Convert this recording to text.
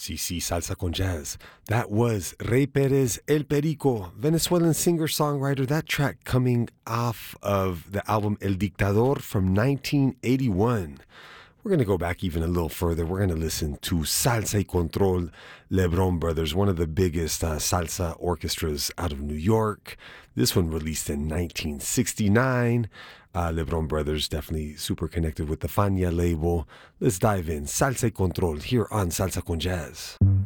Sí, sí, Salsa con Jazz. That was Rey Perez El Perico, Venezuelan singer-songwriter. That track coming off of the album El Dictador from 1981. We're going to go back even a little further. We're going to listen to Salsa y Control, Lebron Brothers, one of the biggest salsa orchestras out of New York. This one released in 1969. Lebron Brothers definitely super connected with the Fania label. Let's dive in. Salsa y Control here on Salsa con Jazz.